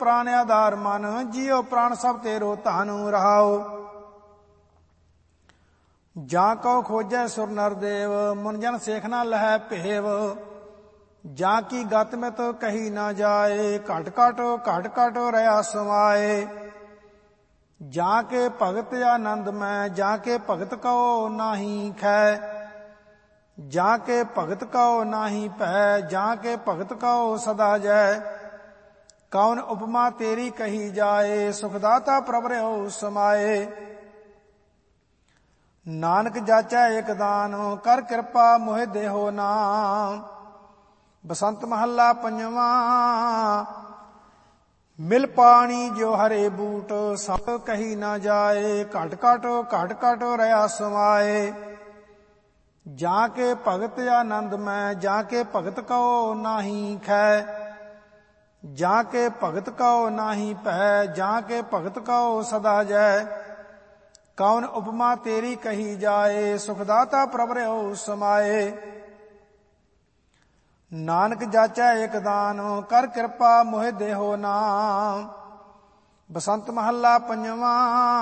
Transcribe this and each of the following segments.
प्राण आधार मन, जियो प्राण सब तेरो धन रहाओ। जा कौ खोजै सुर नर देव, मुन जन सेख न लहै भेव। जा की गत में तो कही न जाए, घट घट रहा समाए। जाके भगत आनंद में, जाके भगत कहो नाही खै। जाके भगत कहो नाही भै, जाके भगत कहो सदा जय। कौन उपमा तेरी कही जाए, सुखदाता प्रभ रहो समाए। नानक जाचै एक दान, कर कृपा मोहि देहो नाम। बसंत महला पंजवा, मिल पानी जो हरे बूट। सब कही न जाए, घट घट रहा समाए। जाके भगत आनंद में, जाके भगत कहो नाही खै। जाके भगत कहो नाही भै, जाके भगत कहो सदा जय। कौन उपमा तेरी कही जाए, सुखदाता प्रभ रहो समाए। नानक जाचै एक दान, कर कृपा मोहि देहो नाम। बसंत महला पंजवा,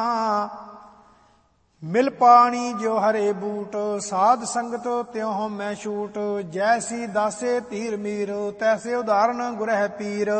मिल पानी जो हरे बूट। साध संगत त्यों मैं छूट, जैसी दासे तीर मीर। तैसे उदाहरण गुरह पीर।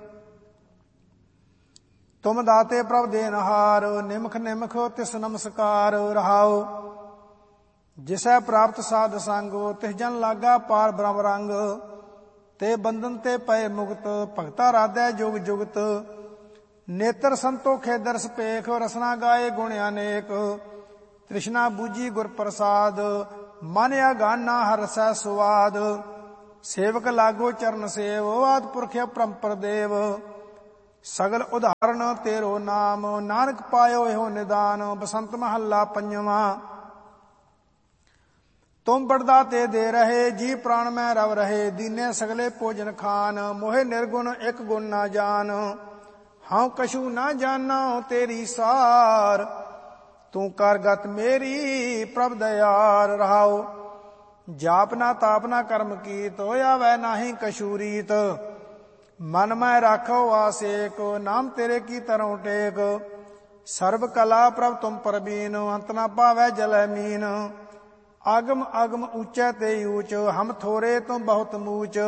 तुम दाते प्रभ देनहार, निमख निमख तिस नमस्कार रहाओ। जिसै प्राप्त साध संग, तिस जन लागा पार ब्रह्म रंग। ते बंधन ते पए मुक्त, भगता राधै जुग जुगत। नेत्र संतोखे दर्श पेख, रसना गाए गुण अनेक। तृष्णा बूझी गुर प्रसाद, मन अगाना हरसै सुवाद। सेवक लागो चरण सेव, आद पुरख परंपर देव। सगल उदाहरण तेरो नाम, नानक पायो एहो निदान। बसंत महला पंजवा, तुम बड़दाते दे रहे, जी प्राण में रव रहे। दीने सगले भोजन खान, मोहे निर्गुण एक गुण ना जान। हाँ कछु ना जाना तेरी सार, तू कर गत मेरी प्रभ दयार रहाओ। जापना तापना कर्म कीत, आवे नाही कशूरीत। मन में राखो आसेक, नाम तेरे की तरह टेक। सर्व कला प्रभ तुम परबीन, अंत ना पावै जलै मीन। आगम अगम ऊंचे ते ऊंच, हम थोरे तुम बहुत मूच।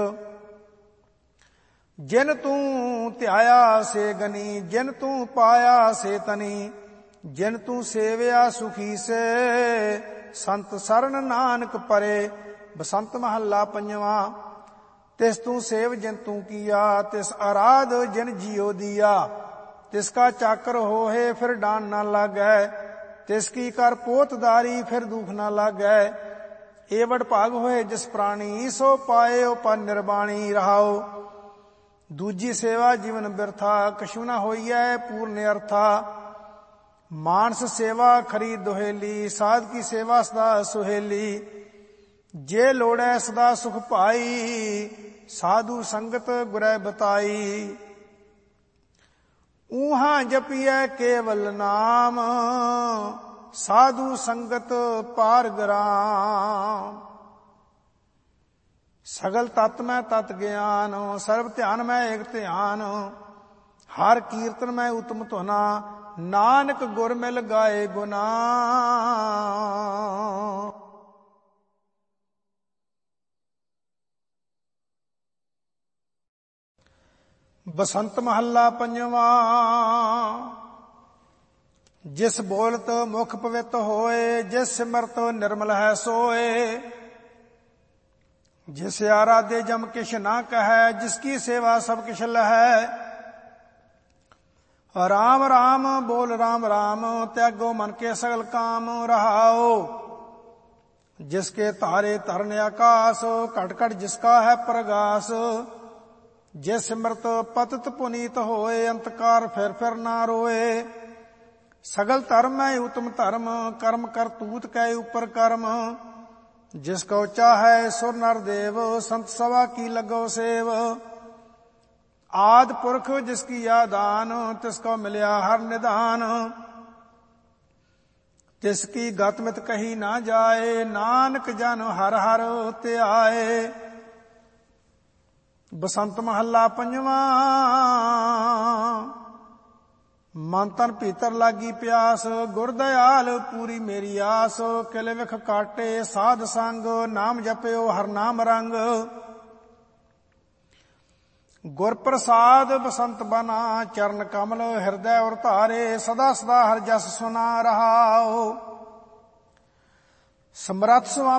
जिन तू ध्याया से गनी, जिन तू पाया से तनी। जिन तू सेवया सुखी से, संत शरण नानक परे। बसंत महला पंजवा, तिस तू सेव जिन तू किया, तिस आराध जिन जियो दिया। तिसका चाकर होहे फिर डान न लागै, तिसकी कर पोतदारी फिर दुख न लागै। एवड भाग होए जिस प्राणी, सो पाए पन निर्वाणी रहाओ। दूजी सेवा जीवन बिरथा, कछु न होइए पूर्ण अर्था। मानस सेवा खरी दुहेली, साध की सेवा सदा सुहेली। जे लोड़ै सदा सुख पाई, साधु संगत गुरै बताई। ऊहा जपिए केवल नाम, साधु संगत पार ग्राम। सगल तत् में तत् ज्ञान, सर्व ध्यान में एक ध्यान। हर कीर्तन में उत्तम धुना, नानक गुर मिल गाए गुना। बसंत महला पंजवा, जिस बोलत मुख पवित होए, जिस सिमरत निर्मल है सोए। जिस आराधे जम किश ना कहे, जिसकी सेवा सब किश लहै। राम राम बोल राम राम, त्यागो मन के सगल काम रहाओ। जिसके तारे तरन आकाश, कट कट जिसका है प्रगास। जिस सिमरत पतित पुनीत होए, अंतकार फिर ना रोए। सगल धर्म है उत्तम धर्म, कर्म करतूत कै ऊपर कर्म। जिसको चाहे सुर नर देव, संत सभा की लगो सेव। आद पुरख जिसकी यादान, तिसको मिलया हर निदान। तिसकी गतमित कही ना जाए, नानक जन हर हर त्याए। ਬਸੰਤ ਮਹੱਲਾ ਪੰਜਵਾਂ। ਮਨ ਤਨ ਭੀਤਰ ਲਾਗੀ ਪਿਆਸ, ਗੁਰ ਦਇਆਲ ਪੂਰੀ ਮੇਰੀ ਆਸ। ਕਿਲ ਵਿਖ ਕਾਟੇ ਸਾਧ ਸੰਗ, ਨਾਮ ਜਪਿਓ ਹਰ ਨਾਮ ਰੰਗ। ਗੁਰ ਪ੍ਰਸਾਦ ਬਸੰਤ ਬਨਾ, ਚਰਨ ਕਮਲ ਹਿਰਦੈ ਉਰ ਧਾਰੇ। ਸਦਾ ਸਦਾ ਹਰਿ ਜਸ ਸੁਨਾ ਰਹਾਉ। ਸਮਰੱਥ